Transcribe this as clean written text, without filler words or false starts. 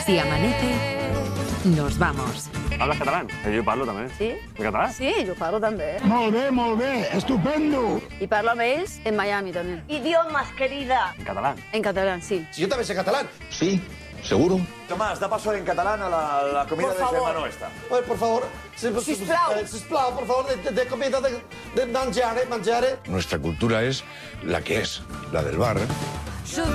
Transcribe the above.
Si amanece, nos vamos. ¿Hablas catalán? Yo parlo també. Sí? En català? Sí, jo parlo també. Molt bé, estupendo. I parlo amb ells en Miami també. Idiomas, querida. En catalán. En català, sí. Si yo también sé catalán. Sí, seguro. Tomás, da paso en catalán a la comida Por de favor. germano esta. Por favor. Sisplau. Sisplau, por favor, de comida, de mangiare. Nuestra cultura es la que es, la del bar.